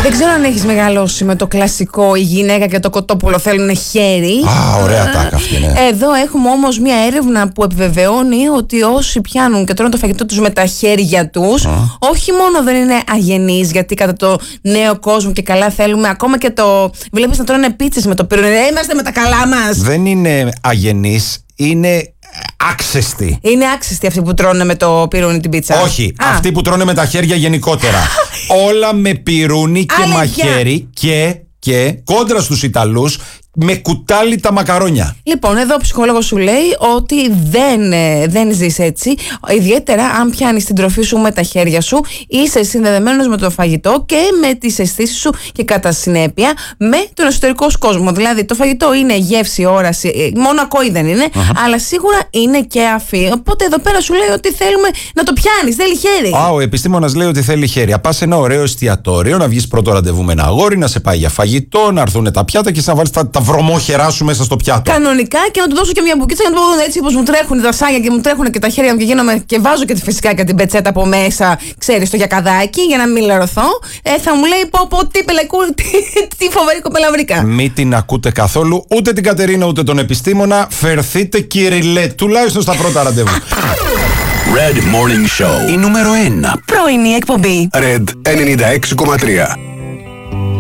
Δεν ξέρω αν έχεις μεγαλώσει με το κλασικό η γυναίκα και το κοτόπουλο θέλουν χέρι. Ωραία τάκα αυτή, ναι. Εδώ έχουμε όμως μια έρευνα που επιβεβαιώνει ότι όσοι πιάνουν και τρώνε το φαγητό τους με τα χέρια τους, όχι μόνο δεν είναι αγενείς, γιατί κατά το νέο κόσμο και καλά θέλουμε, ακόμα και το. Βλέπεις να τρώνε πίτσες με το πυρόνι. Είμαστε με τα καλά μας. Δεν είναι αγενείς, είναι άξεστοι. Είναι άξιστοι αυτοί που τρώνε με το πυρούνι την πίτσα. Όχι, αυτοί που τρώνε με τα χέρια γενικότερα. Όλα με πυρούνι και μαχαίρι και κόντρα στους Ιταλούς με κουτάλι τα μακαρόνια. Λοιπόν, εδώ ο ψυχολόγος σου λέει ότι δεν ζεις έτσι. Ιδιαίτερα αν πιάνεις την τροφή σου με τα χέρια σου, είσαι συνδεδεμένος με το φαγητό και με τις αισθήσεις σου και κατά συνέπεια με τον εσωτερικό σου κόσμο. Δηλαδή, το φαγητό είναι γεύση, όραση, μόνο ακόη δεν είναι, αλλά σίγουρα είναι και αφή. Οπότε εδώ πέρα σου λέει ότι θέλουμε να το πιάνεις, θέλει χέρι. Ο επιστήμονας λέει ότι θέλει χέρι. Να πας σε ένα ωραίο εστιατόριο, να βγεις πρώτο ραντεβού με ένα αγόρι, να σε πάει για φαγητό, να έρθουν τα πιάτα και να βάλεις τα βρωμόχερά σου μέσα στο πιάτο. Κανονικά, και να του δώσω και μια μπουκίτσα για να του πω έτσι όπως μου τρέχουν τα σάγια και μου τρέχουν και τα χέρια μου και βάζω και φυσικά και την πετσέτα από μέσα, ξέρεις, το γιακαδάκι, για να μην λερωθώ. Θα μου λέει πω τι φοβερή κοπέλα βρήκα. Μην την ακούτε καθόλου, ούτε την Κατερίνα ούτε τον επιστήμονα. Φερθείτε Κυριλέ, τουλάχιστον στα πρώτα ραντεβού. Red Morning Show. Η νούμερο 1 πρωινή εκπομπή. Red 96,3.